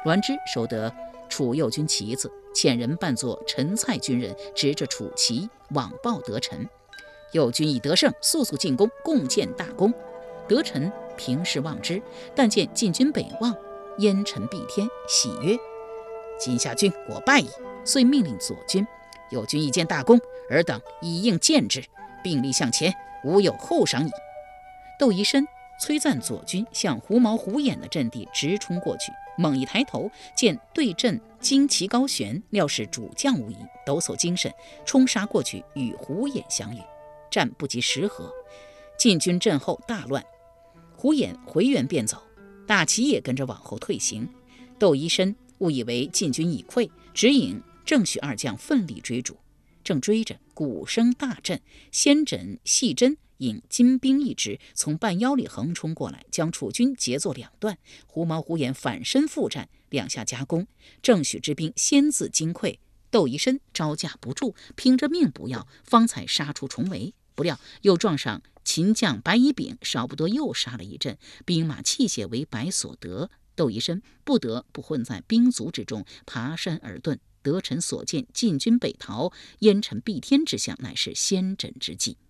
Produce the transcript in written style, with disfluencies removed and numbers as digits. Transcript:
栾枝收得楚右军旗子，遣人扮作陈蔡军人，执着楚旗往报得臣。右军已得胜，速速进攻，共建大功。得臣平视望之，但见晋军北望，烟尘蔽天，喜曰：今夏军果败矣。遂命令左军：右军已见大功，尔等以应见之，并力向前，无有后赏矣。窦仪深催赞左军向狐毛虎眼的阵地直冲过去，猛一抬头，见对阵旌旗高悬，料是主将无疑，抖擞精神，冲杀过去，与虎眼相遇。战不及10合，晋军阵后大乱，虎眼回援便走，大旗也跟着往后退行。窦仪深误以为晋军已溃，指引郑许2将奋力追逐。正追着，鼓声大震，先轸、细真引金兵一支从半腰里横冲过来，将楚军截作2段。狐毛虎眼反身复战，2下夹攻，郑许之兵先自惊溃，窦仪深招架不住，拼着命不要，方才杀出重围。不料又撞上秦将白乙丙，少不多又杀了一阵，兵马器械为白所得。窦仪深不得不混在兵卒之中，爬山而遁。得臣所见，晋军北逃，烟尘蔽天之象，乃是先轸之计。